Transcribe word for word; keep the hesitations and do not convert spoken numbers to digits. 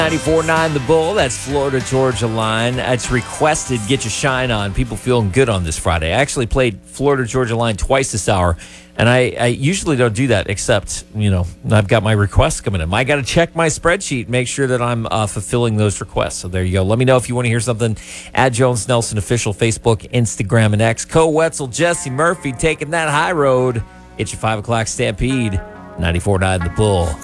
ninety-four point nine The Bull, that's Florida Georgia Line. It's requested Get Your Shine On. People feeling good on this Friday. I actually played Florida Georgia Line twice this hour, and I, I usually don't do that except, you know, I've got my requests coming in. I got to check my spreadsheet, make sure that I'm uh, fulfilling those requests. So there you go. Let me know if you want to hear something at Jones Nelson Official, Facebook, Instagram, and X. Co Wetzel, Jesse Murphy taking that high road. It's your five o'clock Stampede, ninety-four point nine The Bull.